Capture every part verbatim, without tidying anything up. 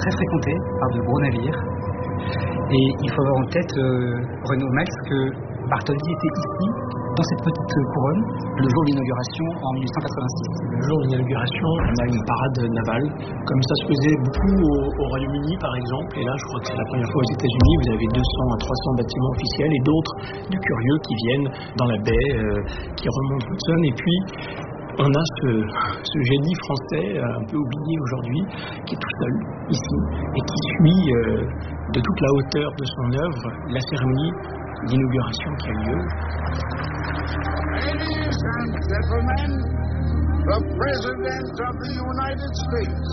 très fréquentée par de gros navires. Et il faut avoir en tête, euh, Renaud Max, que Bartholdi était ici, dans cette petite couronne, le jour de l'inauguration en mille huit cent quatre-vingt-six. Le jour de l'inauguration, on a une parade navale, comme ça se faisait beaucoup au, au Royaume-Uni par exemple, et là je crois que c'est la première fois aux États-Unis, vous avez deux cents à trois cents bâtiments officiels et d'autres de curieux qui viennent dans la baie, euh, qui remontent l'Hudson, et puis on a ce, ce génie français euh, un peu oublié aujourd'hui, qui est tout seul ici, et qui suit euh, de toute la hauteur de son œuvre la cérémonie d'inauguration qui a lieu. Ladies and gentlemen, the President of the United States.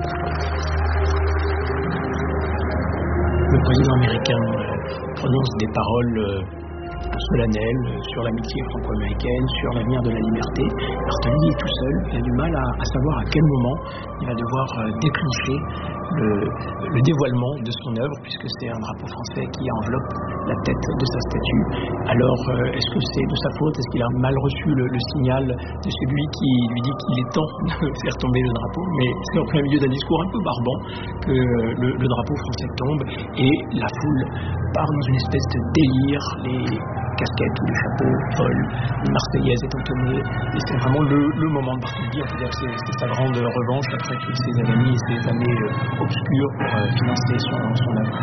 Le président américain euh, prononce des paroles euh, solennelles sur l'amitié franco-américaine, sur l'avenir de la liberté. Bartholdi est tout seul, il a du mal à, à savoir à quel moment il va devoir euh, déclencher le, le dévoilement de son œuvre, puisque c'est un drapeau français qui enveloppe la tête de sa statue. Alors, euh, est-ce que c'est de sa faute? Est-ce qu'il a mal reçu le, le signal de celui qui lui dit qu'il est temps de faire tomber le drapeau? Mais c'est en plein milieu d'un discours un peu barbant que le, le drapeau français tombe et la foule part dans une espèce de délire. Les casquettes ou les chapeaux volent, une Marseillaise est entonnée, et c'est vraiment le, le moment de Bartholdi. On peut dire que c'est, c'est sa grande revanche après toutes ces années et ces années euh, obscures pour euh, financer son, son œuvre.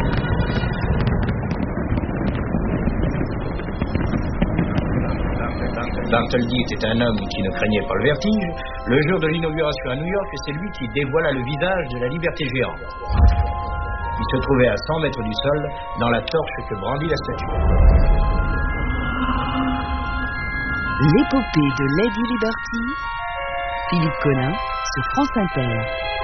Bartholdi était un homme qui ne craignait pas le vertige. Le jour de l'inauguration à New York, c'est lui qui dévoila le visage de la liberté géante. Il se trouvait à cent mètres du sol, dans la torche que brandit la statue. L'épopée de Lady Liberty, Philippe Collin sur France Inter.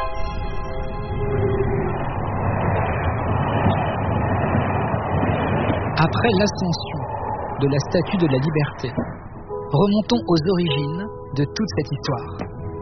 Après l'ascension de la Statue de la Liberté, remontons aux origines de toute cette histoire.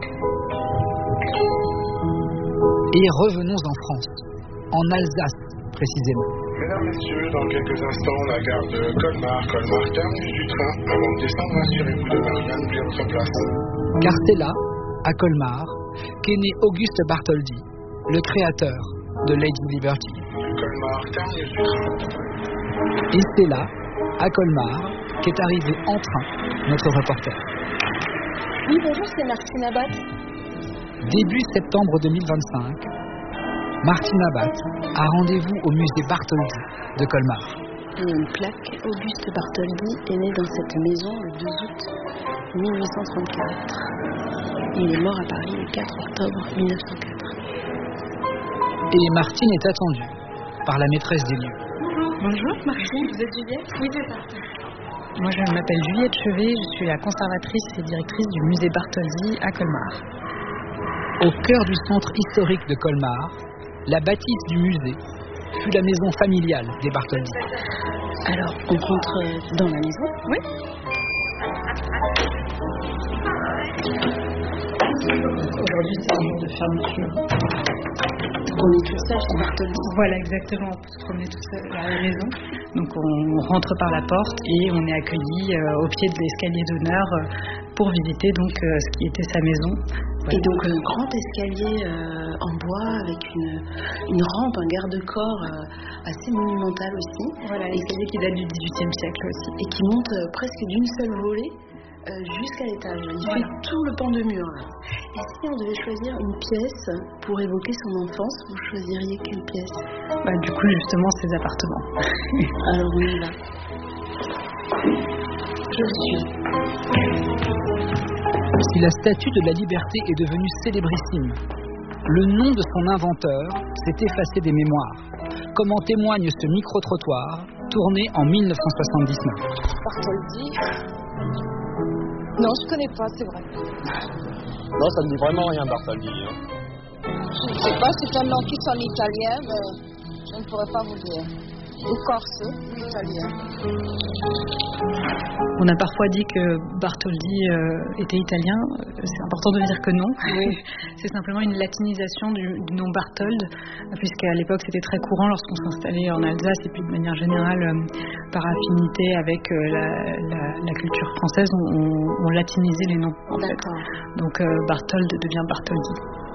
Et revenons en France, en Alsace précisément. Mesdames, Messieurs, dans quelques instants, la gare de Colmar, Colmar, terminus du train. Avant de descendre, assurez-vous de ne rien oublier à votre place. Car c'est là, à Colmar, qu'est né Auguste Bartholdi, le créateur de Lady Liberty. Colmar, terminus du train. Et c'est là, à Colmar, qu'est arrivé en train notre reporter. Oui, bonjour, c'est Martine Abat. Début septembre deux mille vingt-cinq, Martine Abat a rendez-vous au musée Bartholdi de Colmar. Il y a une plaque. Auguste Bartholdi est né dans cette maison le deux août mille huit cent trente-quatre. Il est mort à Paris le quatre octobre mille neuf cent quatre. Et Martine est attendue par la maîtresse des lieux. Bonjour Martine, vous êtes Juliette? Oui, c'est ça. Moi, je m'appelle Juliette Chevet, je suis la conservatrice et directrice du musée Bartholdi à Colmar. Au cœur du centre historique de Colmar, la bâtisse du musée fut la maison familiale des Bartholdi. Alors, on rentre dans la maison? Oui. Aujourd'hui, c'est un jour de fermeture. On est tout seul chez Bartholdi. Voilà, exactement. On peut se promener tout seul à la maison. Donc, on rentre par la porte et on est accueilli euh, au pied de l'escalier d'honneur euh, pour visiter donc euh, ce qui était sa maison. Voilà. Et donc un grand escalier euh, en bois avec une, une rampe, un garde-corps euh, assez monumental aussi. Voilà, l'escalier qui date du dix-huitième siècle aussi. Et qui monte euh, presque d'une seule volée euh, jusqu'à l'étage. Il voilà. fait tout le pan de mur. Là. Et si on devait choisir une pièce pour évoquer son enfance, vous choisiriez quelle pièce? Bah, du coup, justement, ses appartements. Alors on y va. Je suis. Si la Statue de la Liberté est devenue célébrissime, le nom de son inventeur s'est effacé des mémoires, comme en témoigne ce micro-trottoir tourné en mille neuf cent soixante-dix-neuf. Bartholdi? Non, je connais pas, c'est vrai. Non, ça ne dit vraiment rien, Bartholdi. Hein. Je ne sais pas, c'est un nom qui sonne italien, mais je ne pourrais pas vous dire. Ou corse, ou italien. On a parfois dit que Bartholdi euh, était italien. C'est important de dire que non. Oui. C'est simplement une latinisation du, du nom Barthold, puisqu'à l'époque c'était très courant lorsqu'on s'installait en Alsace et puis de manière générale, euh, par affinité avec euh, la, la, la culture française, on, on latinisait les noms. En fait. Donc euh, Barthold devient Bartholdi.